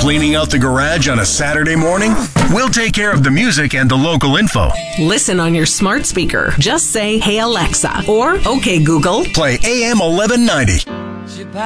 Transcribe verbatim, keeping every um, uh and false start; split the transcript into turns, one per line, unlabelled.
Cleaning out the garage on a Saturday morning? We'll take care of the music and the local info.
Listen on your smart speaker. Just say, "Hey Alexa," or "Okay Google,
Play A M eleven ninety.